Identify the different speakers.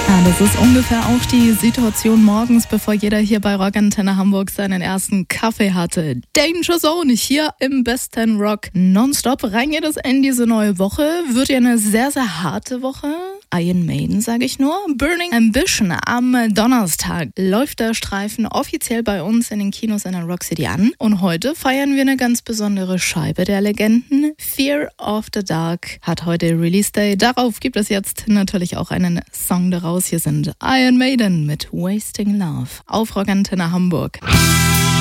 Speaker 1: Ja, das ist ungefähr auch die Situation morgens, bevor jeder hier bei Rock Antenne Hamburg seinen ersten Kaffee hatte. Danger Zone hier im besten Rock nonstop. Rein geht es in diese neue Woche. Wird ja eine sehr, sehr harte Woche. Iron Maiden, sage ich nur. Burning Ambition am Donnerstag läuft der Streifen offiziell bei uns in den Kinos in der Rock City an. Und heute feiern wir eine ganz besondere Scheibe der Legenden. Fear of the Dark hat heute Release Day. Darauf gibt es jetzt natürlich auch einen Song daraus. Hier sind Iron Maiden mit Wasting Love auf Rock Antenne Hamburg.